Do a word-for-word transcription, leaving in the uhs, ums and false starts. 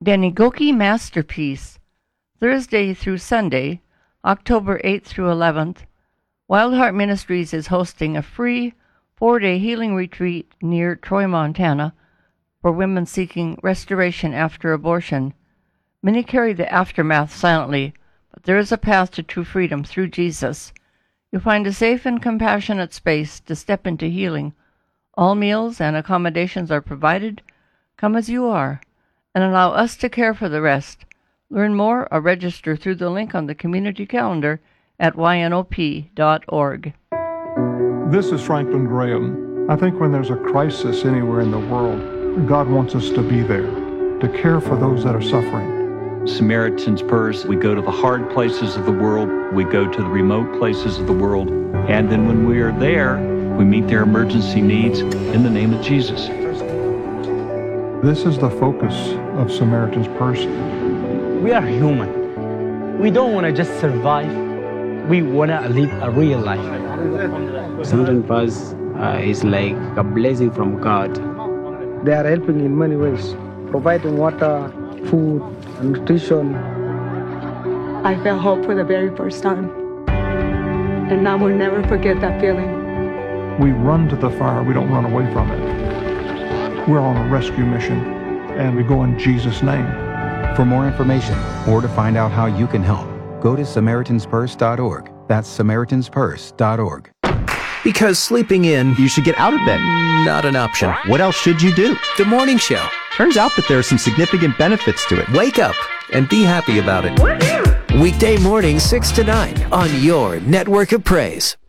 Danigoki Masterpiece, Thursday through Sunday, October eighth through eleventh. Wild Heart Ministries is hosting a free four-day healing retreat near Troy, Montana, for women seeking restoration after abortion. Many carry the aftermath silently, but there is a path to true freedom through Jesus. You'll find a safe and compassionate space to step into healing. All meals and accommodations are provided. Come as you are, and allow us to care for the rest. Learn more or register through the link on the community calendar at y n o p dot org. This is Franklin Graham. I think when there's a crisis anywhere in the world, God wants us to be there, to care for those that are suffering. Samaritan's Purse, we go to the hard places of the world, we go to the remote places of the world, and then when we are there, we meet their emergency needs in the name of Jesus. This is the focus of Samaritan's Purse. We are human. We don't want to just survive. We want to live a real life. Samaritan's Purse uh, is like a blessing from God. They are helping in many ways, providing water, food, and nutrition. I felt hope for the very first time, and I will never forget that feeling. We run to the fire, we don't run away from it. We're on a rescue mission, and we go in Jesus' name. For more information or to find out how you can help, go to Samaritans Purse dot org. That's Samaritans Purse dot org. Because sleeping in, you should get out of bed. Not an option. What else should you do? The morning show. Turns out that there are some significant benefits to it. Wake up and be happy about it. Weekday morning six to nine on your network of praise.